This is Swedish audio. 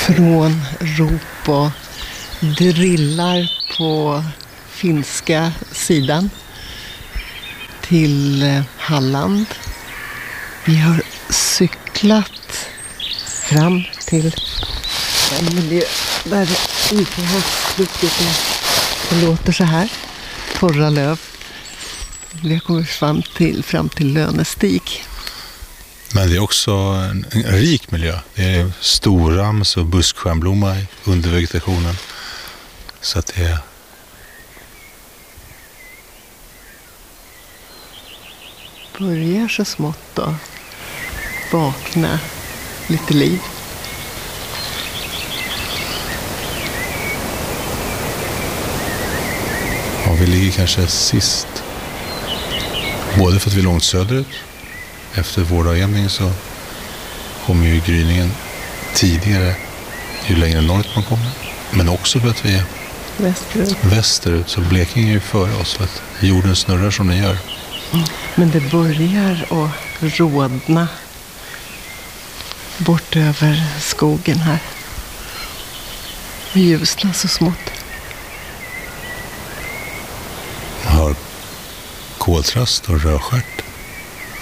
Från rop och drillar på finska sidan till Halland. Vi har cyklat fram till en miljö där det inte har slutit. Det låter så här. Torra löv. Vi har kommit fram till Lönestig. Men det är också en rik miljö. Det är storrams och buskstjärnblomma under vegetationen. Så att det är... Börjar så smått då vakna lite liv. Ja, vi ligger kanske sist. Både för att vi är långt söderut. Efter vårdagjämning så kommer ju gryningen tidigare ju längre norrut man kommer. Men också för att vi är västerut så Blekinge är ju före oss för att jorden snurrar som den gör. Men det börjar att rodna bort över skogen här. Och ljusna så smått. Man har koltrast och rödstjärt.